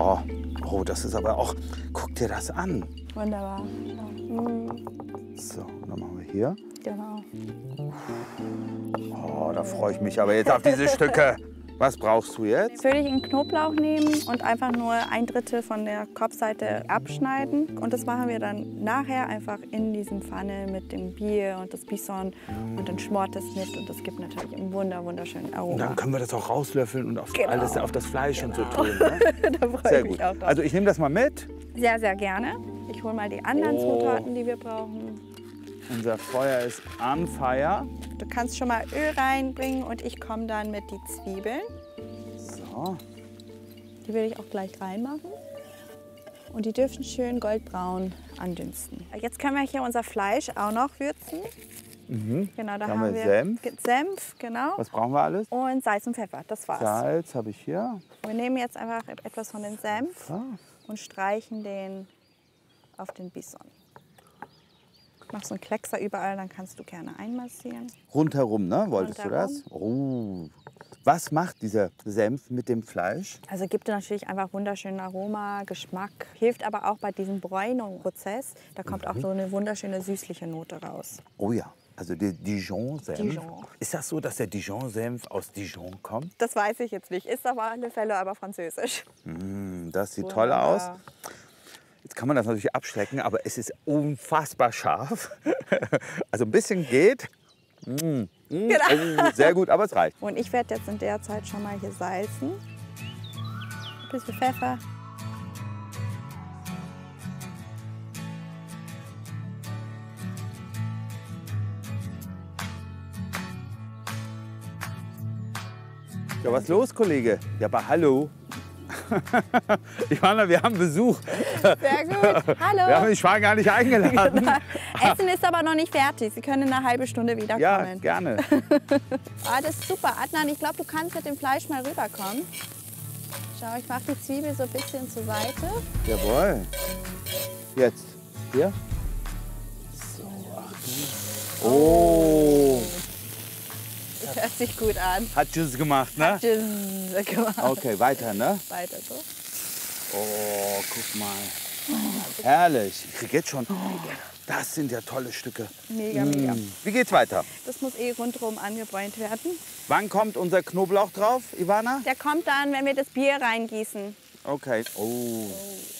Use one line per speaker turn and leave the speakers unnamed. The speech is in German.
Oh, oh, das ist aber auch, guck dir das an.
Wunderbar.
So, und dann machen wir hier.
Genau.
Oh, da freue ich mich aber jetzt auf diese Stücke. Was brauchst du jetzt?
Jetzt würde ich einen Knoblauch nehmen und einfach nur 1/3 von der Kopfseite abschneiden. Und das machen wir dann nachher einfach in diesem Pfanne mit dem Bier und das Bison. Und dann schmort es mit und das gibt natürlich einen wunderschönen Aroma.
Und dann können wir das auch rauslöffeln und auf
Genau.
alles auf das Fleisch und so
Genau.
tun. Ne?
Da freue
Sehr
ich mich
gut.
auch drauf.
Also ich nehme das mal mit.
Sehr, sehr gerne. Ich hole mal die anderen Zutaten, die wir brauchen.
Unser Feuer ist on fire.
Du kannst schon mal Öl reinbringen und ich komme dann mit die Zwiebeln.
So.
Die will ich auch gleich reinmachen. Und die dürfen schön goldbraun andünsten. Jetzt können wir hier unser Fleisch auch noch würzen. Genau, da haben wir
Senf.
Senf, genau.
Was brauchen wir alles?
Und Salz und Pfeffer, das war's.
Salz habe ich hier.
Wir nehmen jetzt einfach etwas von dem Senf
So.
und streichen den auf den Bison. Mach so einen Kleckser überall, dann kannst du gerne einmassieren.
Rundherum, ne? Wolltest
Rundherum.
du das? Oh. Was macht dieser Senf mit dem Fleisch?
Also gibt natürlich einfach wunderschönen Aroma, Geschmack. Hilft aber auch bei diesem Bräunungsprozess. Da kommt auch so eine wunderschöne süßliche Note raus.
Oh ja, also der Dijon-Senf.
Dijon.
Ist das so, dass der Dijon-Senf aus Dijon kommt?
Das weiß ich jetzt nicht. Ist auf alle Fälle aber französisch.
Das sieht toll aus.
Wunderbar.
Jetzt kann man das natürlich abschrecken, aber es ist unfassbar scharf. Also ein bisschen geht. Oh, sehr gut, aber es reicht.
Und ich werde jetzt in der Zeit schon mal hier salzen. Ein bisschen Pfeffer.
Ja, was los, Kollege? Ja, aber hallo. Ivana, wir haben Besuch.
Sehr gut. Hallo.
Ich war gar nicht eingeladen.
Essen ist aber noch nicht fertig. Sie können in einer halben Stunde wiederkommen.
Ja, gerne.
Ah, das ist super. Adnan, ich glaube, du kannst mit dem Fleisch mal rüberkommen. Schau, ich mache die Zwiebel so ein bisschen zur Seite.
Jawohl. Jetzt. Hier. So, Achtung. Oh.
Das hört sich gut an.
Hat Tschüss gemacht, ne?
Tschüss gemacht.
Okay, weiter, ne?
Weiter so.
Oh, guck mal. Herrlich. Ich krieg jetzt schon. Das sind ja tolle Stücke.
Mega, mega.
Wie geht's weiter?
Das muss eh rundherum angebräunt werden.
Wann kommt unser Knoblauch drauf, Ivana?
Der kommt dann, wenn wir das Bier reingießen.
Okay. Oh.